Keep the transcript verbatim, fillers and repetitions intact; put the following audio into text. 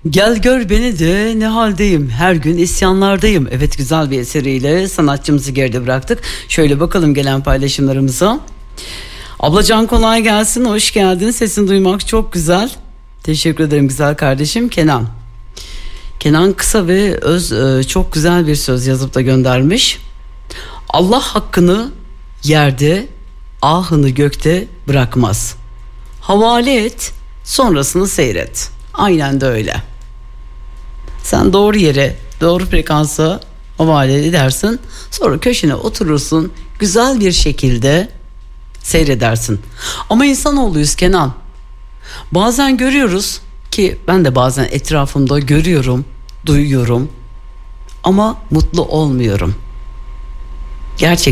Gel gör beni de ne haldeyim, her gün isyanlardayım. Evet, güzel bir eseriyle sanatçımızı geride bıraktık. Şöyle bakalım gelen paylaşımlarımıza. Ablacan kolay gelsin, hoş geldin, sesini duymak çok güzel. Teşekkür ederim güzel kardeşim. Kenan Kenan kısa ve öz, çok güzel bir söz yazıp da göndermiş. Allah hakkını yerde, ahını gökte bırakmaz. Havale et, sonrasını seyret. Aynen de öyle. Sen doğru yere, doğru frekansa havale edersin. Sonra köşene oturursun, güzel bir şekilde seyredersin. Ama insanoğluyuz Kenan. Bazen görüyoruz ki ben de bazen etrafımda görüyorum, duyuyorum ama mutlu olmuyorum. Gerçekten